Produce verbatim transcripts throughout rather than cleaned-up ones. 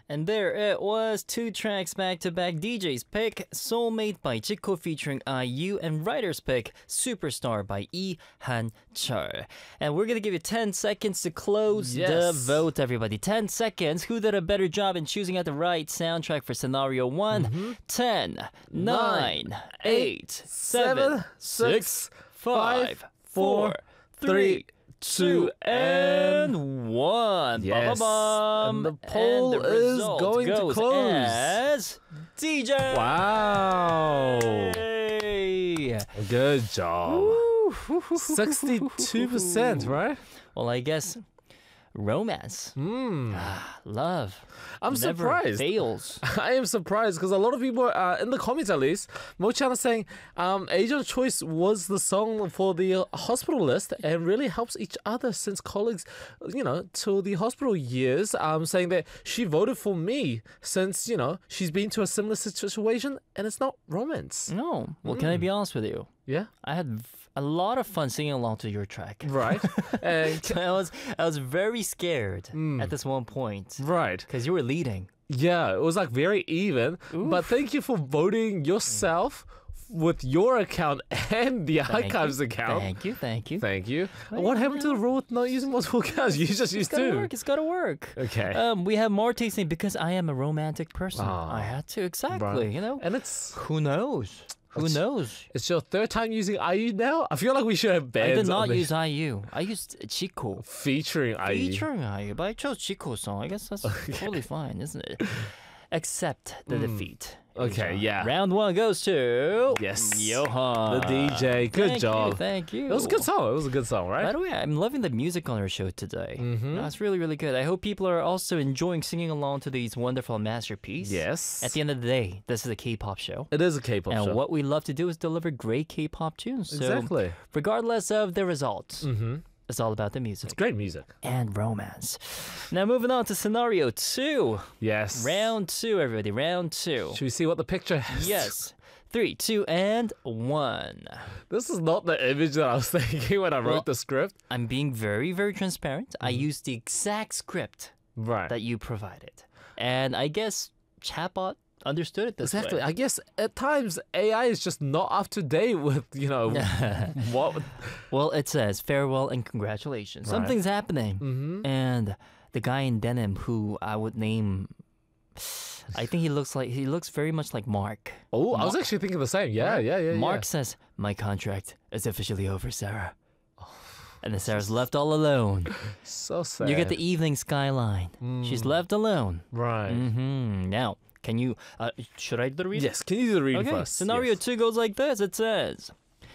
And there it was, two tracks back to back. D J's pick, Soulmate by Chico featuring I U, and Writer's pick, Superstar by Lee Han-chul. And we're gonna give you ten seconds to close Yes. the vote, everybody. ten seconds. Who did a better job in choosing out the right soundtrack for scenario one? Mm-hmm. ten, nine, eight, seven, six, five, four, three, two, and one. Yes. Ba-ba-bum. And the poll And the is result going to goes close. as D J. Wow. Hey. Good job. sixty-two percent, right? Well, I guess romance, Hmm. ah, love. I'm never surprised. fails. I am surprised because a lot of people, uh, in the comments at least, Mo-chan is saying um, Agent of Choice was the song for the uh, hospital list and really helps each other since colleagues, you know, till the hospital years. Um, saying that she voted for me since, you know, she's been to a similar situation and it's not romance. No. Well, can I be honest with you? Yeah? I had v- a lot of fun singing along to your track. Right. and, I was I was very scared Hmm. at this one point right. because you were leading. Yeah, it was like very even. But thank you for voting yourself with your account and the Thank archives you. account. Thank you, thank you. Thank you. Well, What you happened to know. the rule with not using multiple accounts? You just It's used gotta two. work. It's gotta work. Okay. Um, we have Marte saying because I am a romantic person. Ah. I had to exactly. Right. You know. And it's Who knows? Who It's- knows? it's your third time using I U now? I feel like we should have I bands did not on the- use I U. I used Chico. featuring I U. Featuring I U, but I chose Chico's song. I guess that's totally fine, isn't it? Except the defeat. Okay, yeah. Round one goes to Yes. Johan. The D J. Good Thank job. You, thank you. It was a good song. It was a good song, By right? the way, I'm loving the music on our show today. Mhm. That's really, really good. I hope people are also enjoying singing along to these wonderful masterpieces. Yes. At the end of the day, this is a K-pop show. It is a K-pop And show. what we love to do is deliver great K-pop tunes. So Exactly. regardless of the results, Mm-hmm. it's all about the music It's great music. and romance. Now moving on to scenario two. Yes. Round two, everybody. Round two. Should we see what the picture has? Yes. Three, two, and one. This is not the image that I was thinking when I wrote Well- the script. I'm being very, very transparent. I Mm-hmm. used the exact script Right. that you provided. And I guess chatbot understood it this Exactly. way. I guess at times A I is just not up to date with, you know, what. Well, it says farewell and congratulations. Right. Something's happening. Mm-hmm. And the guy in denim who I would name, I think he looks like, he looks very much like Mark. Oh, I was actually thinking the same. Yeah, yeah, yeah. Mark yeah. says, my contract is officially over, Sarah. And then Sarah's left all alone. So sad. You get the evening skyline. She's left alone. Right. hmm Now, can you, uh, should I do the reading? Yes. Can you do the reading Okay, first? scenario Yes. two goes like this. It says,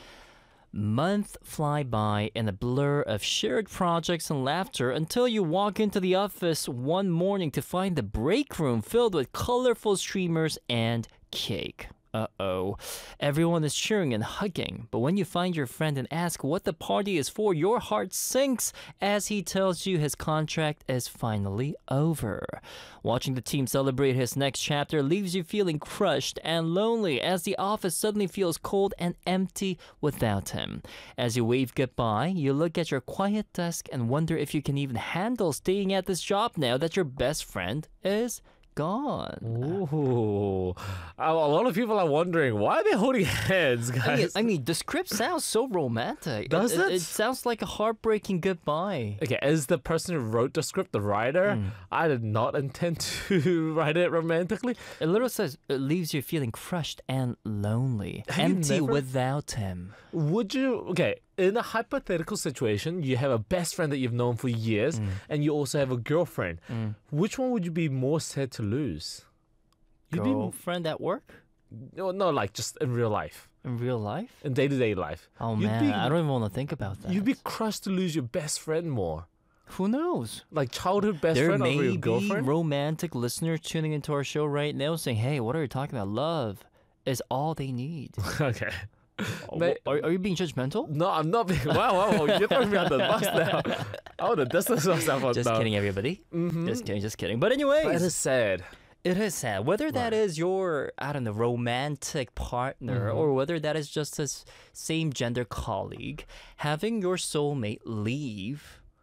months fly by in a blur of shared projects and laughter until you walk into the office one morning to find the break room filled with colorful streamers and cake. Uh-oh. Everyone is cheering and hugging, but when you find your friend and ask what the party is for, your heart sinks as he tells you his contract is finally over. Watching the team celebrate his next chapter leaves you feeling crushed and lonely as the office suddenly feels cold and empty without him. As you wave goodbye, you look at your quiet desk and wonder if you can even handle staying at this job now that your best friend is gone. Ooh. A a lot of people are wondering why are they holding hands, I mean, guys? I mean, the script sounds so romantic. Does it? it? It sounds like a heartbreaking goodbye. Okay, as the person who wrote the script, the writer, Hmm. I did not intend to write it romantically. It literally says it leaves you feeling crushed and lonely, Have you empty never- without him. Would you, okay, in a hypothetical situation, you have a best friend that you've known for years, Hmm. and you also have a girlfriend. Which one would you be more sad to lose? You'd be, Girlfriend at work no, no, like just in real life, in real life. in day to day life. Oh You'd man, be- I don't even want to think about that. You'd be crushed to lose your best friend more. Who knows? Like childhood best There friend over may your be girlfriend? romantic listeners tuning into our show right now saying, "Hey, what are you talking about? Love is all they need." okay. Oh, May- are, are you being judgmental? No, I'm not being. Wow, wow, wow. You're throwing me on the bus now. I would have distanced myself on Just now. kidding, everybody. Just kidding, just kidding. But anyways, But it is sad. it is sad. Whether that is your, I don't know, romantic partner Mm-hmm. or whether that is just a s- same gender colleague, having your soulmate leave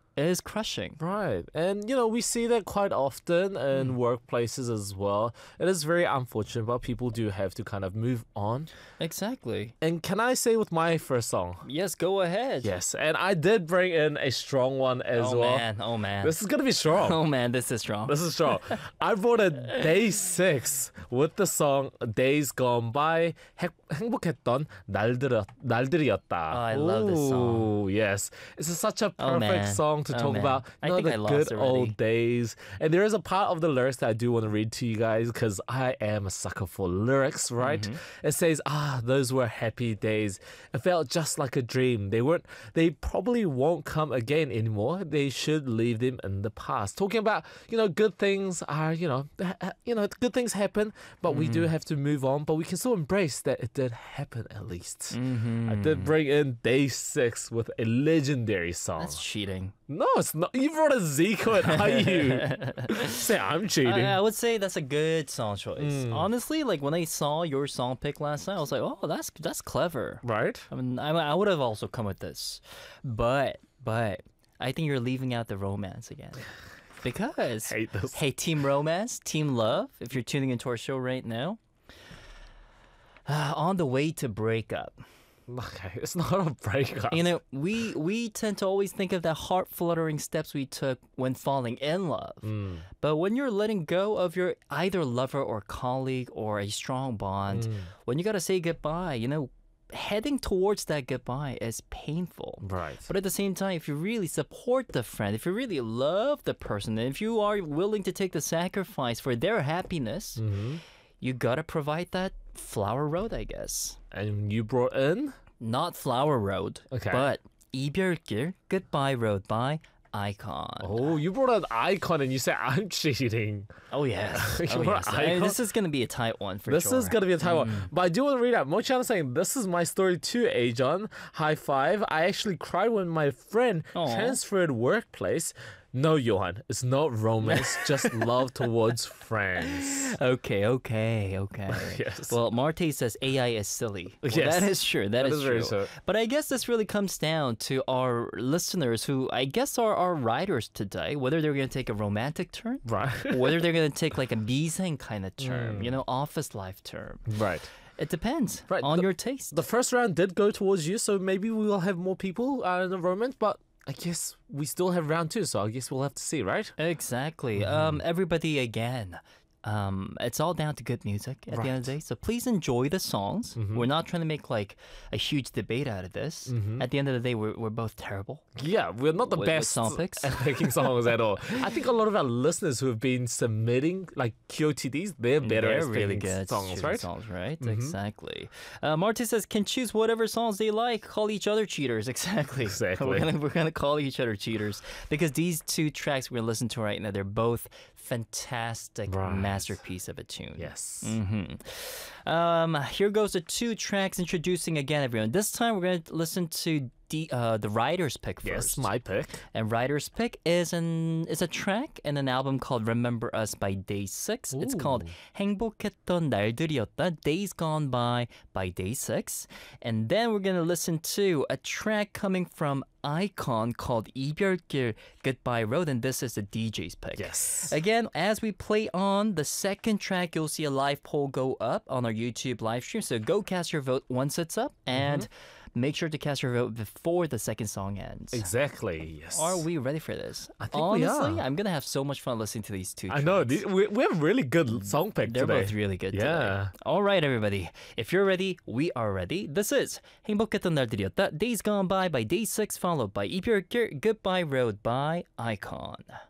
is crushing. Right. And, you know, we see that quite often in workplaces as well. It is very unfortunate, but people do have to kind of move on. Exactly. And can I say with my first song? Yes, go ahead. Yes. And I did bring in a strong one as Oh well. man, oh man. This is going to be strong. Oh man, this is strong. This is strong. I brought a day six with the song Days Gone By. 행- 행복했던 날들, 날들이었다. Oh, I love this song. Ooh, yes. It's such a Oh, perfect man. song to Oh, talk man. about. I You know, think the I lost good already. old days. And there is a part of the lyrics that I do want to read to you guys because I am a sucker for lyrics, right? Mm-hmm. It says, ah, those were happy days. It felt just like a dream. They weren't, they probably won't come again anymore. They should leave them in the past. Talking about, you know, good things are, you know, ha- ha- you know, good things happen, but we Mm-hmm. do have to move on. But we can still embrace that it did happen at least. Mm-hmm. I did bring in Day Six with a legendary song. That's cheating. No, it's not. You brought a Zico and Ayu. Say I'm cheating. I, I would say that's a good song choice. Mm. Honestly, like when I saw your song pick last night, I was like, oh, that's that's clever. Right? I mean, I, I would have also come with this, but but I think you're leaving out the romance again, because Hate this. hey, Team Romance, Team Love, if you're tuning into our show right now, uh, on the way to breakup. Okay, it's not a breakup. You know, we we tend to always think of the heart fluttering steps we took when falling in love. Mm. But when you're letting go of your either lover or colleague or a strong bond, Mm. when you gotta say goodbye, you know, heading towards that goodbye is painful. Right. But at the same time, if you really support the friend, if you really love the person, and if you are willing to take the sacrifice for their happiness, hmm you gotta provide that flower road, I guess. And you brought in. Not flower road, Okay. but 이별길, goodbye road by Icon. Oh, you brought an icon and you say I'm cheating. Oh yes. You Oh, brought yes. I mean, Icon? this is gonna be a tight one for This sure. is gonna be a tight Mm. one. But I do want to read out. Mochan is saying, this is my story too, Ajon. High five. I actually cried when my friend Aw. transferred workplace. No, Johan, it's not romance, just love towards friends. Okay, okay, okay. Yes. Well, Marte says A I is silly. Well, Yes. that is true. That that is is, very true. true. But I guess this really comes down to our listeners who I guess are our writers today, whether they're going to take a romantic turn, Right. whether they're going to take like a bizeng kind of term, Mm. you know, office life term. Right. It depends Right, on the- your taste. The first round did go towards you, so maybe we will have more people uh, in the romance, but I guess we still have round two, so I guess we'll have to see, right? Exactly. Mm-hmm. Um, everybody, again, um, it's all down to good music at the end of the day. So please enjoy the songs. Mm-hmm. We're not trying to make like a huge debate out of this. Mm-hmm. At the end of the day, we're, we're both terrible. Yeah, we're not the With- with best song picks. at picking songs at all. I think a lot of our listeners who have been submitting like Q O T Ds, they're better They're at really picking good at songs, choosing right? Songs, right? Mhm. Exactly. Uh, Marty says can choose whatever songs they like. Call each other cheaters. Exactly. Exactly. We're gonna we're gonna call each other cheaters because these two tracks we're gonna listen to right now, they're both fantastic Right. masterpiece of a tune. Yes. hmm Um, here goes the two tracks introducing again, everyone. This time we're gonna listen to the uh, the writer's pick Yes, first. my pick. And writer's pick is an is a track in an album called Remember Us by Day Six. It's called 행복했던 날들이었다, Days Gone By by Day Six. And then we're gonna listen to a track coming from Icon called 이별길, Goodbye Road, and this is the D J's pick. Yes. Again, as we play on the second track, you'll see a live poll go up on our YouTube live stream. So go cast your vote once it's up, and make sure to cast your vote before the second song ends. Exactly. Yes. Are we ready for this? I think we Honestly, are. I'm gonna have so much fun listening to these two. I know. tracks. the- We, we have really good song pick They're today. both really good. Yeah. Today. All right, everybody. If you're ready, we are ready. This is 행복했던 날들이었다, Days Gone By by Day Six, followed by 이별길, Goodbye Road by Icon.